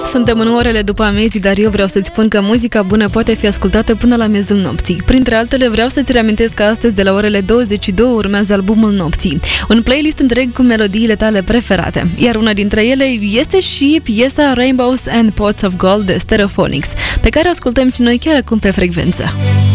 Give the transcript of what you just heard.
Suntem în orele după amiezii, dar eu vreau să-ți spun că muzica bună poate fi ascultată până la miezul nopții. Printre altele, vreau să-ți reamintesc că astăzi de la orele 22 urmează albumul nopții. Un playlist întreg cu melodiile tale preferate. Iar una dintre ele este și piesa Rainbows and Pots of Gold de Stereophonics, pe care o ascultăm și noi chiar acum pe frecvență.